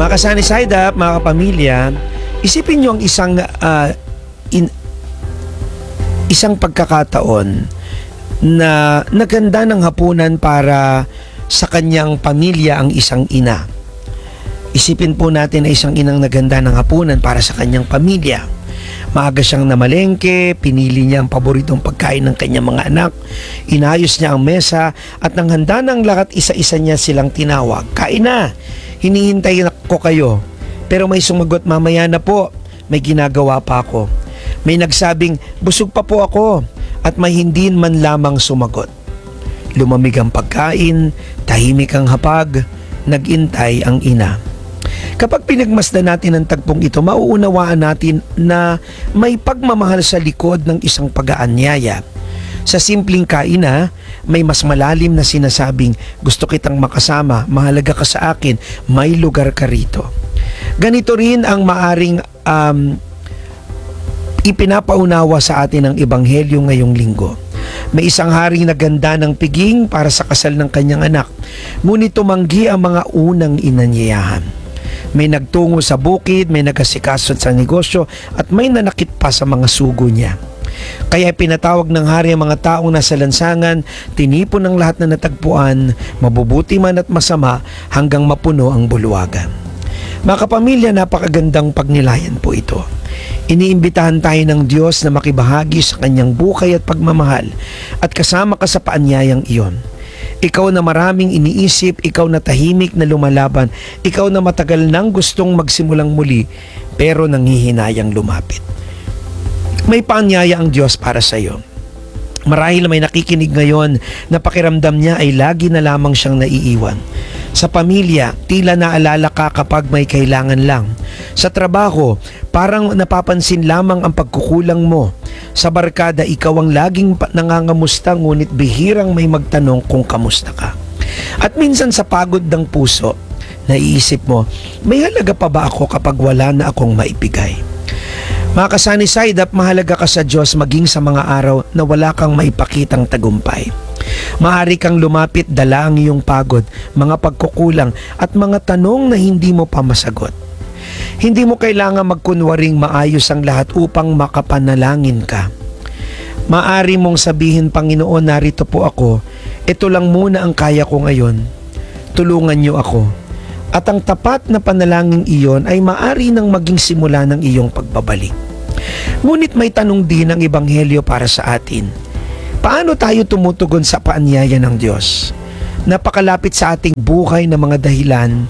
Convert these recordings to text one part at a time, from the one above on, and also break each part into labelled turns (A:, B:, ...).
A: Mga kasani side up, mga kapamilya, isipin nyo ang isang pagkakataon na naganda ng hapunan para sa kanyang pamilya ang isang ina. Isipin po natin na isang inang naganda ng hapunan para sa kanyang pamilya. Maaga siyang namalengke, pinili niya ang paboritong pagkain ng kanyang mga anak, inayos niya ang mesa at nang handa ng lahat isa-isa niya silang tinawag. Kain na! Hinihintay ko kayo. Pero may sumagot, mamaya na po, may ginagawa pa ako. May nagsabing, busog pa po ako at may hindi man lamang sumagot. Lumamig ang pagkain, tahimik ang hapag, nagintay ang ina. Kapag pinagmasdan natin ang tagpong ito, mauunawaan natin na may pagmamahal sa likod ng isang pag-aanyaya. Sa simpleng kaina, may mas malalim na sinasabing, gusto kitang makasama, mahalaga ka sa akin, may lugar ka rito. Ganito rin ang maaring ipinapaunawa sa atin ng Ebanghelyo ngayong linggo. May isang haring naganda ng piging para sa kasal ng kanyang anak, ngunit tumanggi ang mga unang inanyayahan. May nagtungo sa bukid, may nagasigasot sa negosyo, at may nanakit pa sa mga sugo niya. Kaya pinatawag ng hari ang mga taong nasa lansangan, tinipon ang lahat na natagpuan, mabubuti man at masama, hanggang mapuno ang bulwagan. Mga kapamilya, napakagandang pagnilayan po ito. Iniimbitahan tayo ng Diyos na makibahagi sa kanyang buhay at pagmamahal, at kasama ka sa paanyayang iyon. Ikaw na maraming iniisip, ikaw na tahimik na lumalaban, ikaw na matagal nang gustong magsimulang muli, pero nanghihinayang lumapit. May paanyaya ang Diyos para sa iyo. Marahil may nakikinig ngayon na pakiramdam niya ay lagi na lamang siyang naiiwan. Sa pamilya, tila naalala ka kapag may kailangan lang. Sa trabaho, parang napapansin lamang ang pagkukulang mo. Sa barkada, ikaw ang laging nangangamusta, ngunit bihirang may magtanong kung kamusta ka. At minsan sa pagod ng puso, naiisip mo, may halaga pa ba ako kapag wala na akong maibigay? Mga kasani side up, mahalaga ka sa Diyos maging sa mga araw na wala kang maipakitang tagumpay. Maaari kang lumapit, dala ang iyong pagod, mga pagkukulang at mga tanong na hindi mo pa masagot. Hindi mo kailangan magkunwaring maayos ang lahat upang makapanalangin ka. Maaari mong sabihin, Panginoon, narito po ako. Ito lang muna ang kaya ko ngayon. Tulungan niyo ako. At ang tapat na panalangin iyon ay maaari nang maging simula ng iyong pagbabalik. Ngunit may tanong din ang Ebanghelyo para sa atin. Paano tayo tumutugon sa paanyaya ng Diyos? Napakalapit sa ating buhay ng mga dahilan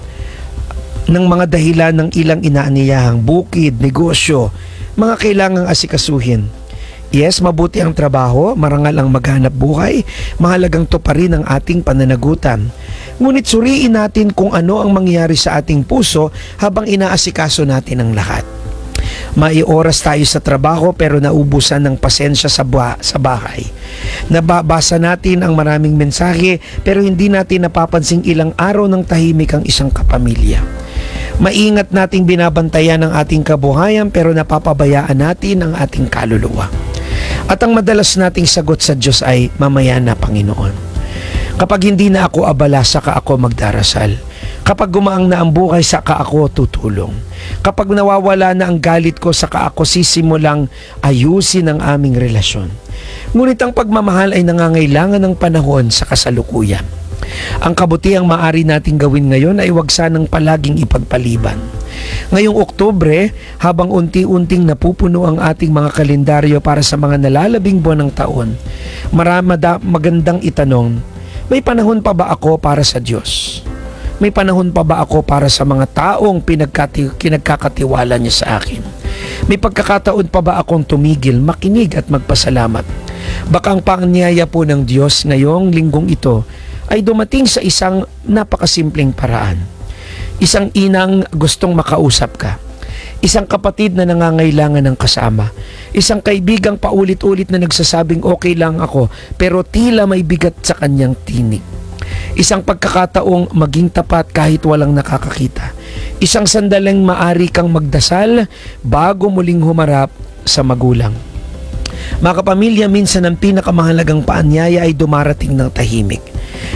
A: ng ilang inaaniyahang bukid, negosyo, mga kailangang asikasuhin. Yes, mabuti ang trabaho, marangal ang maghanap buhay, mahalagang tuparin ang ating pananagutan. Ngunit suriin natin kung ano ang mangyayari sa ating puso habang inaasikaso natin ang lahat. May oras tayo sa trabaho pero naubusan ng pasensya sa bahay. Nababasa natin ang maraming mensahe pero hindi natin napapansing ilang araw ng tahimik ang isang kapamilya. Maingat nating binabantayan ang ating kabuhayan pero napapabayaan natin ang ating kaluluwa. At ang madalas nating sagot sa Diyos ay, mamaya na, Panginoon. Kapag hindi na ako abala, saka ako magdarasal. Kapag gumaang na ang buhay, saka ako tutulong. Kapag nawawala na ang galit ko, saka ako sisimulang ayusin ang aming relasyon. Ngunit ang pagmamahal ay nangangailangan ng panahon sa kasalukuyan. Ang kabutihang maaari nating gawin ngayon ay huwag sanang palaging ipagpaliban. Ngayong Oktubre, habang unti-unting napupuno ang ating mga kalendaryo para sa mga nalalabing buwan ng taon, magandang itanong, may panahon pa ba ako para sa Diyos? May panahon pa ba ako para sa mga taong pinagkakatiwala niya sa akin? May pagkakataon pa ba akong tumigil, makinig at magpasalamat? Baka ang paanyaya po ng Diyos ngayong linggong ito ay dumating sa isang napakasimpleng paraan. Isang inang gustong makausap ka. Isang kapatid na nangangailangan ng kasama. Isang kaibigang paulit-ulit na nagsasabing okay lang ako pero tila may bigat sa kanyang tinig. Isang pagkakataong maging tapat kahit walang nakakakita. Isang sandaling maari kang magdasal bago muling humarap sa magulang. Mga kapamilya, minsan ang pinakamahalagang paanyaya ay dumarating ng tahimik.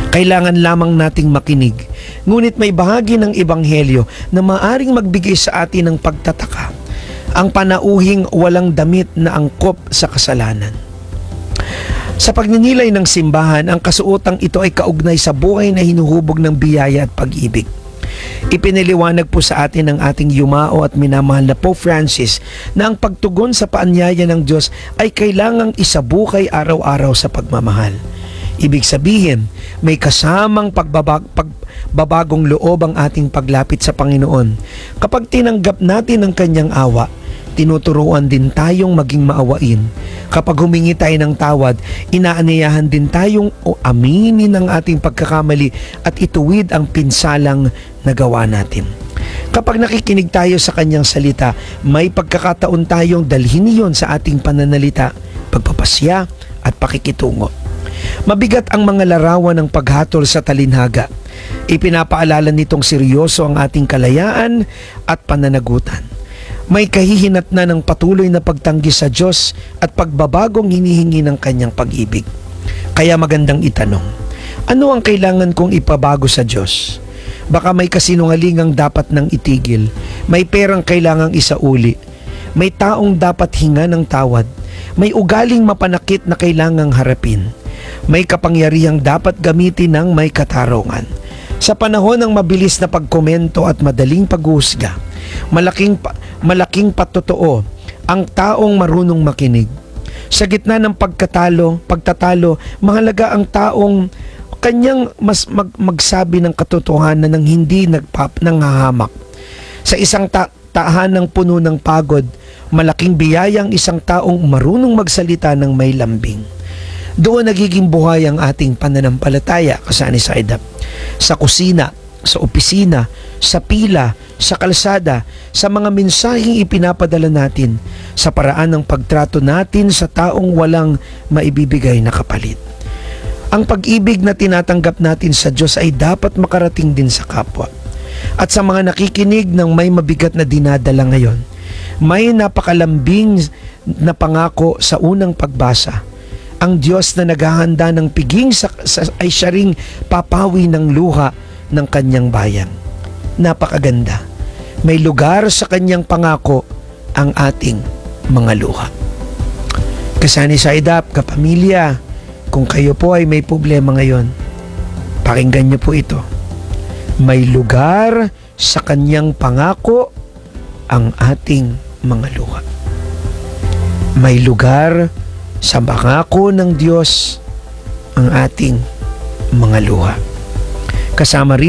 A: Kailangan lamang nating makinig. Ngunit may bahagi ng Ebanghelyo na maaring magbigay sa atin ng pagtataka. Ang panauhing walang damit na angkop sa kasalanan. Sa pagninilay ng simbahan, ang kasuotang ito ay kaugnay sa buhay na hinuhubog ng biyaya at pag-ibig. Ipiniliwanag po sa atin ng ating yumao at minamahal na Pope Francis na ang pagtugon sa paanyaya ng Diyos ay kailangang isabukay araw-araw sa pagmamahal. Ibig sabihin, may kasamang pagbabagong loob ang ating paglapit sa Panginoon. Kapag tinanggap natin ang kanyang awa, tinuturuan din tayong maging maawain. Kapag humingi tayo ng tawad, inaanyayahan din tayong aminin ang ating pagkakamali at ituwid ang pinsalang nagawa natin. Kapag nakikinig tayo sa kanyang salita, may pagkakataon tayong dalhin iyon sa ating pananalita, pagpapasya at pakikitungo. Mabigat ang mga larawan ng paghatol sa talinhaga. Ipinapaalala nitong seryoso ang ating kalayaan at pananagutan. May kahihinat na ng patuloy na pagtanggi sa Diyos at pagbabagong hinihingi ng kanyang pag-ibig. Kaya magandang itanong, ano ang kailangan kong ipabago sa Diyos? Baka may kasinungalingang dapat nang itigil, may perang kailangang isauli, may taong dapat hinga ng tawad, may ugaling mapanakit na kailangang harapin, may kapangyarihang dapat gamitin ng may katarungan. Sa panahon ng mabilis na pagkomento at madaling paghuhusga, malaking patotoo ang taong marunong makinig. Sa gitna ng pagtatalo, mahalaga ang taong kanyang magsabi ng katotohanan ng hindi nanghahamak. Sa isang tahanang puno ng pagod, malaking biyaya ang isang taong marunong magsalita ng may lambing. Doon nagiging buhay ang ating pananampalataya, kasani sa edap. Sa kusina, sa opisina, sa pila, sa kalsada, sa mga mensaheng ipinapadala natin, sa paraan ng pagtrato natin sa taong walang maibibigay na kapalit. Ang pag-ibig na tinatanggap natin sa Diyos ay dapat makarating din sa kapwa. At sa mga nakikinig ng may mabigat na dinadala ngayon, may napakalambing na pangako sa unang pagbasa. Ang Diyos na naghahanda ng piging ay siya ring papawi ng luha ng kanyang bayan. Napakaganda. May lugar sa kanyang pangako ang ating mga luha. Kasani sa edap, kapamilya, kung kayo po ay may problema ngayon, pakinggan niyo po ito. May lugar sa kanyang pangako ang ating mga luha. May lugar sa pangako ng Diyos ang ating mga luha. Kasama rin